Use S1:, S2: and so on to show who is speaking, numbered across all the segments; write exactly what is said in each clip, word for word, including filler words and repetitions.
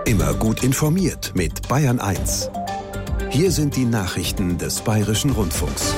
S1: Immer gut informiert mit Bayern eins. Hier sind die Nachrichten des Bayerischen Rundfunks.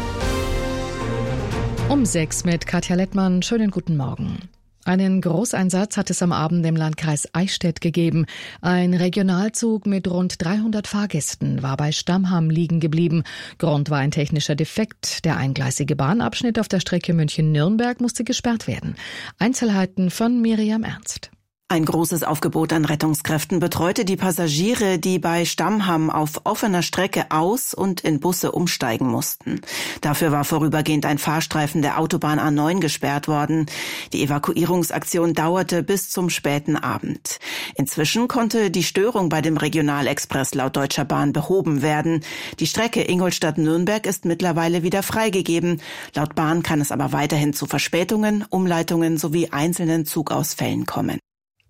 S2: Um sechs mit Katja Lettmann. Schönen guten Morgen. Einen Großeinsatz hat es am Abend im Landkreis Eichstätt gegeben. Ein Regionalzug mit rund dreihundert Fahrgästen war bei Stammham liegen geblieben. Grund war ein technischer Defekt. Der eingleisige Bahnabschnitt auf der Strecke München-Nürnberg musste gesperrt werden. Einzelheiten von Miriam Ernst.
S3: Ein großes Aufgebot an Rettungskräften betreute die Passagiere, die bei Stammham auf offener Strecke aus- und in Busse umsteigen mussten. Dafür war vorübergehend ein Fahrstreifen der Autobahn A neun gesperrt worden. Die Evakuierungsaktion dauerte bis zum späten Abend. Inzwischen konnte die Störung bei dem Regionalexpress laut Deutscher Bahn behoben werden. Die Strecke Ingolstadt-Nürnberg ist mittlerweile wieder freigegeben. Laut Bahn kann es aber weiterhin zu Verspätungen, Umleitungen sowie einzelnen Zugausfällen kommen.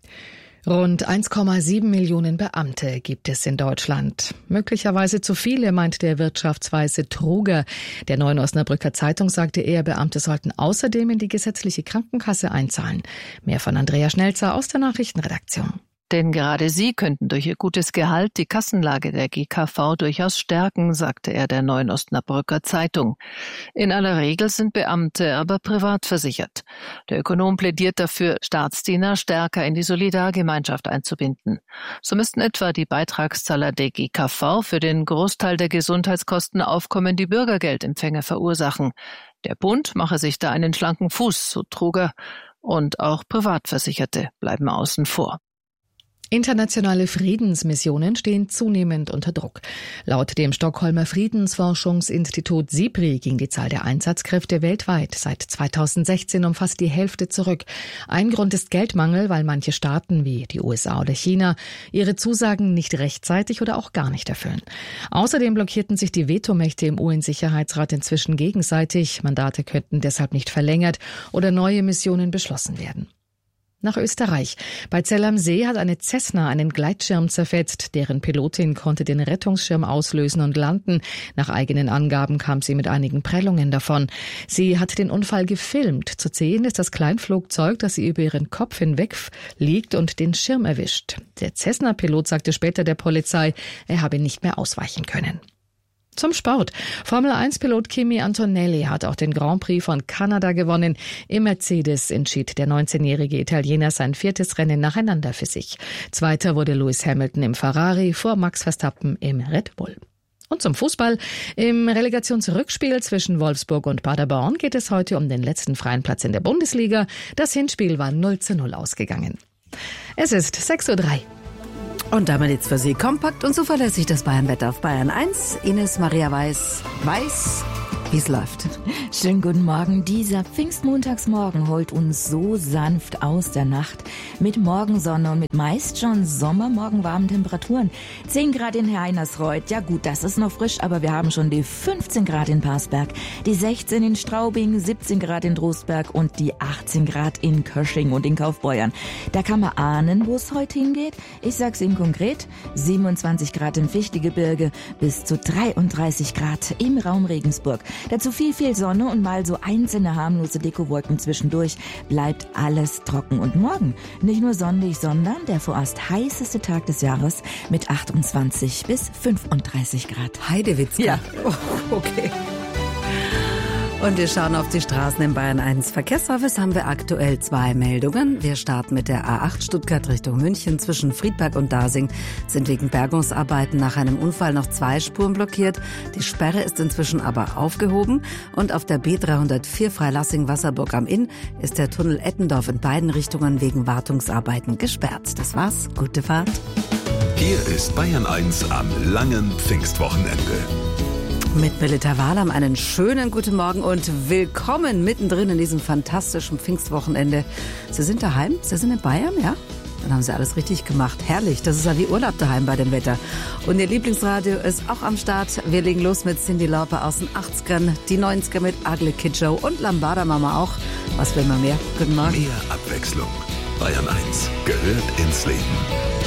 S2: Rund eins Komma sieben Millionen Beamte gibt es in Deutschland. Möglicherweise zu viele, meint der Wirtschaftsweise Truger. Der Neuen Osnabrücker Zeitung sagte er, Beamte sollten außerdem in die gesetzliche Krankenkasse einzahlen. Mehr von Andrea Schnelzer aus der Nachrichtenredaktion.
S4: Denn gerade sie könnten durch ihr gutes Gehalt die Kassenlage der G K V durchaus stärken, sagte er der Neuen Osnabrücker Zeitung. In aller Regel sind Beamte aber privat versichert. Der Ökonom plädiert dafür, Staatsdiener stärker in die Solidargemeinschaft einzubinden. So müssten etwa die Beitragszahler der G K V für den Großteil der Gesundheitskosten aufkommen, die Bürgergeldempfänger verursachen. Der Bund mache sich da einen schlanken Fuß, so Truger, und auch Privatversicherte bleiben außen vor.
S2: Internationale Friedensmissionen stehen zunehmend unter Druck. Laut dem Stockholmer Friedensforschungsinstitut SIPRI ging die Zahl der Einsatzkräfte weltweit seit zweitausendsechzehn um fast die Hälfte zurück. Ein Grund ist Geldmangel, weil manche Staaten wie die U S A oder China ihre Zusagen nicht rechtzeitig oder auch gar nicht erfüllen. Außerdem blockierten sich die Vetomächte im U N-Sicherheitsrat inzwischen gegenseitig. Mandate könnten deshalb nicht verlängert oder neue Missionen beschlossen werden. Nach Österreich. Bei Zell am See hat eine Cessna einen Gleitschirm zerfetzt. Deren Pilotin konnte den Rettungsschirm auslösen und landen. Nach eigenen Angaben kam sie mit einigen Prellungen davon. Sie hat den Unfall gefilmt. Zu sehen ist das Kleinflugzeug, das sie über ihren Kopf hinweg liegt und den Schirm erwischt. Der Cessna-Pilot sagte später der Polizei, er habe nicht mehr ausweichen können. Zum Sport. Formel eins Pilot Kimi Antonelli hat auch den Grand Prix von Kanada gewonnen. Im Mercedes entschied der neunzehnjährige Italiener sein viertes Rennen nacheinander für sich. Zweiter wurde Lewis Hamilton im Ferrari vor Max Verstappen im Red Bull. Und zum Fußball. Im Relegationsrückspiel zwischen Wolfsburg und Paderborn geht es heute um den letzten freien Platz in der Bundesliga. Das Hinspiel war null zu null ausgegangen. Es ist sechs Uhr drei.
S5: Und damit jetzt für Sie kompakt und zuverlässig das Bayernwetter auf Bayern eins. Ines Maria Weiß weiß, wie es läuft.
S6: Schönen guten Morgen. Dieser Pfingstmontagsmorgen holt uns so sanft aus der Nacht mit Morgensonne und mit meist schon sommermorgenwarmen Temperaturen. zehn Grad in Heinersreuth. Ja gut, das ist noch frisch, aber wir haben schon die fünfzehn Grad in Parsberg, die sechzehn in Straubing, siebzehn Grad in Trostberg und die achtzehn Grad in Kösching und in Kaufbeuern. Da kann man ahnen, wo es heute hingeht. Ich sag's Ihnen konkret. siebenundzwanzig Grad im Fichtelgebirge bis zu dreiunddreißig Grad im Raum Regensburg. Dazu viel, viel Sonne und mal so einzelne harmlose Dekowolken zwischendurch. Bleibt alles trocken. Und morgen nicht nur sonnig, sondern der vorerst heißeste Tag des Jahres mit achtundzwanzig bis fünfunddreißig Grad.
S5: Heidewitzka.
S6: Ja.
S5: Oh, okay. Und wir schauen auf die Straßen im Bayern eins Verkehrsservice. Haben wir aktuell zwei Meldungen. Wir starten mit der A acht Stuttgart Richtung München. Zwischen Friedberg und Dasing sind wegen Bergungsarbeiten nach einem Unfall noch zwei Spuren blockiert. Die Sperre ist inzwischen aber aufgehoben. Und auf der B dreihundertvier Freilassing-Wasserburg am Inn ist der Tunnel Ettendorf in beiden Richtungen wegen Wartungsarbeiten gesperrt. Das war's. Gute Fahrt.
S1: Hier ist Bayern eins am langen Pfingstwochenende.
S5: Mit Melita Wahlam einen schönen guten Morgen und willkommen mittendrin in diesem fantastischen Pfingstwochenende. Sie sind daheim? Sie sind in Bayern, ja? Dann haben Sie alles richtig gemacht. Herrlich, das ist ja wie Urlaub daheim bei dem Wetter. Und Ihr Lieblingsradio ist auch am Start. Wir legen los mit Cyndi Lauper aus den achtzigern, die neunziger mit Ugly Kid Joe und Lambada Mama auch. Was will man mehr? Guten Morgen.
S1: Mehr Abwechslung. Bayern eins gehört ins Leben.